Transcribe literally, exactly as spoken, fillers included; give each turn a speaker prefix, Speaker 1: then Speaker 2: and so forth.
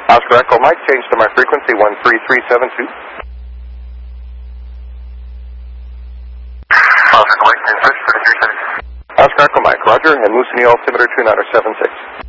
Speaker 1: Oscar Echo Mike, change to my frequency one three three seven two.
Speaker 2: Oscar Mike, and switch to the three seven two.
Speaker 1: Oscar Echo Mike, roger, and Moose and altimeter two nine seven six.